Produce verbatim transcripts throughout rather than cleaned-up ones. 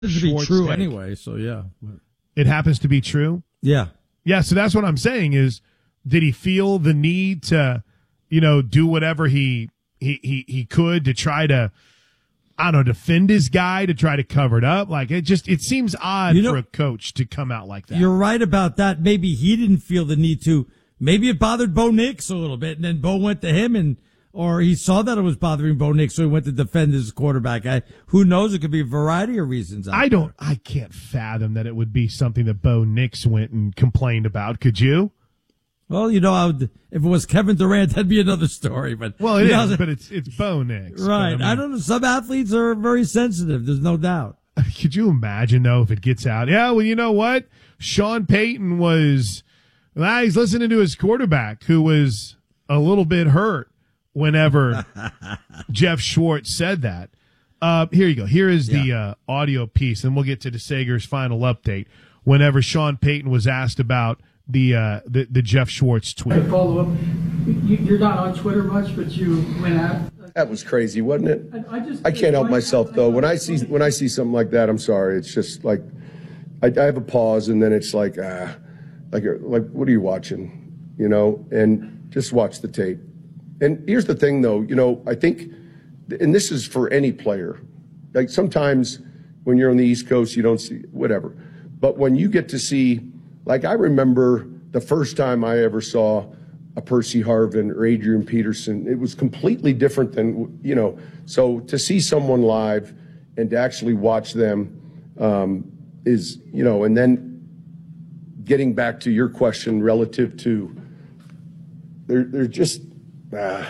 to be true take. Anyway, so yeah. It happens to be true? Yeah. Yeah, so that's what I'm saying is, did he feel the need to, you know, do whatever he he he, he could to try to, I don't know, defend his guy, to try to cover it up? Like, it just, it seems odd you know, for a coach to come out like that. You're right about that. Maybe he didn't feel the need to. Maybe it bothered Bo Nix a little bit, and then Bo went to him, and or he saw that it was bothering Bo Nix, so he went to defend his quarterback. I, who knows? It could be a variety of reasons. I don't, there. I can't fathom that it would be something that Bo Nix went and complained about. Could you? Well, you know, I would, if it was Kevin Durant, that'd be another story. But well, it is, know, but it's it's Bo Nix. Right. I, mean, I don't know. Some athletes are very sensitive. There's no doubt. Could you imagine, though, if it gets out? Yeah, well, you know what? Sean Payton was, well, he's listening to his quarterback, who was a little bit hurt whenever Jeff Schwartz said that. Uh, here you go. Here is the yeah. uh, audio piece, and we'll get to DeSager's final update. Whenever Sean Payton was asked about the uh, the, the Jeff Schwartz tweet. To follow up, you, you're not on Twitter much, but you went out. That was crazy, wasn't it? I, I just I can't help myself though. When I see when I see something like that, I'm sorry. It's just like I, I have a pause, and then it's like ah, like like what are you watching? You know, and just watch the tape. And here's the thing, though. You know, I think, and this is for any player. Like sometimes when you're on the East Coast, you don't see whatever. But when you get to see, like I remember the first time I ever saw a Percy Harvin or Adrian Peterson, it was completely different than, you know, so to see someone live and to actually watch them um, is, you know, and then getting back to your question relative to, they're, they're just, uh,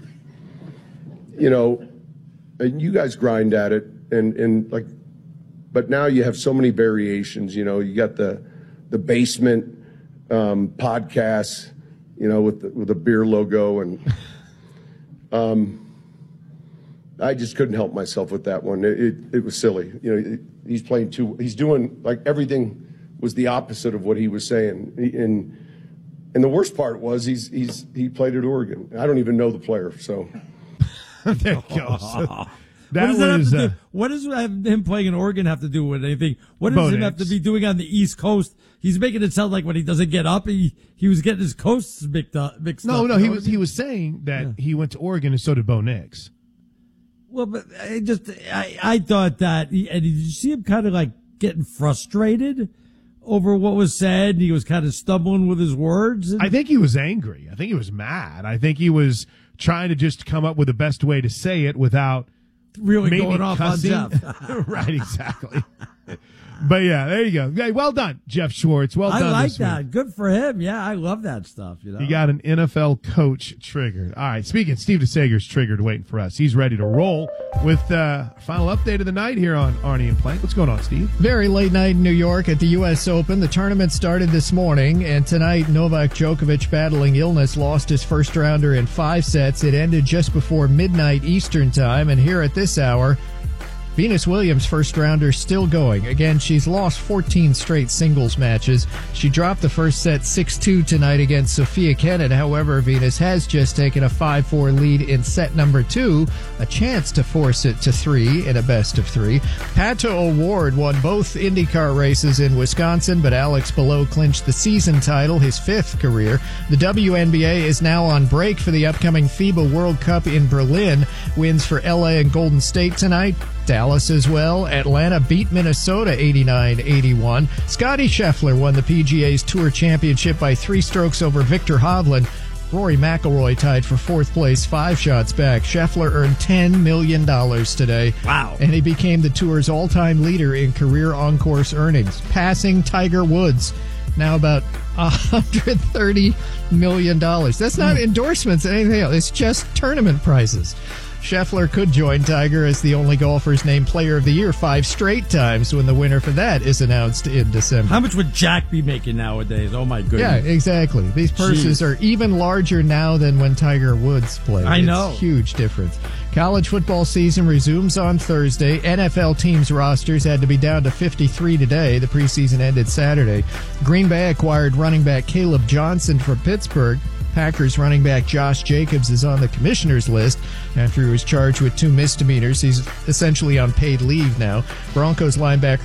you know, and you guys grind at it and, and like, but now you have so many variations, you know, you got the, the basement um, podcasts, you know, with the, with a beer logo. And um, I just couldn't help myself with that one. It, it, it was silly. You know, it, he's playing too, he's doing like everything was the opposite of what he was saying. And, and the worst part was he's, he's, he played at Oregon. I don't even know the player. So there you go. So, that what does that was, have to uh, do? What does him playing in Oregon have to do with anything? What does him have to be doing on the East Coast? He's making it sound like when he doesn't get up, he he was getting his coasts mixed up. Mixed no, up, no, he was he was saying that yeah. he went to Oregon and so did Bo Nix. Well, but I just I I thought that, he, and did you see him kind of like getting frustrated over what was said? He was kind of stumbling with his words. And, I think he was angry. I think he was mad. I think he was trying to just come up with the best way to say it without really maybe going off cussing. on Jeff. Right, exactly. But yeah, there you go. Hey, well done, Jeff Schwartz. Well I done. like this that. week. Good for him. Yeah, I love that stuff. You know, he got an N F L coach triggered. All right, speaking, Steve DeSager's triggered, waiting for us. He's ready to roll with uh, final update of the night here on Arnie and Plank. What's going on, Steve? Very late night in New York at the U S Open. The tournament started this morning, and tonight Novak Djokovic, battling illness, lost his first rounder in five sets. It ended just before midnight Eastern time, and here at this hour, Venus Williams' first rounder still going. Again, she's lost fourteen straight singles matches. She dropped the first set six two tonight against Sophia Kenin. However, Venus has just taken a five four lead in set number two, a chance to force it to three in a best of three. Pato O'Ward won both IndyCar races in Wisconsin, but Alex Below clinched the season title, his fifth career. The W N B A is now on break for the upcoming FIBA World Cup in Berlin. Wins for L A and Golden State tonight. Dallas as well. Atlanta beat Minnesota eighty-nine eighty-one. Scottie Scheffler won the P G A's Tour Championship by three strokes over Victor Hovland. Rory McIlroy tied for fourth place, five shots back. Scheffler earned ten million dollars today. Wow. And he became the Tour's all-time leader in career on-course earnings, passing Tiger Woods. Now about one hundred thirty million dollars. That's not endorsements or anything else. It's just tournament prizes. Scheffler could join Tiger as the only golfers named Player of the Year five straight times when the winner for that is announced in December. How much would Jack be making nowadays? Oh, my goodness. Yeah, exactly. These purses Jeez. are even larger now than when Tiger Woods played. I it's know. a huge difference. College football season resumes on Thursday. N F L teams' rosters had to be down to fifty-three today. The preseason ended Saturday. Green Bay acquired running back Caleb Johnson from Pittsburgh. Packers running back Josh Jacobs is on the commissioner's list after he was charged with two misdemeanors. He's essentially on paid leave now. Broncos linebacker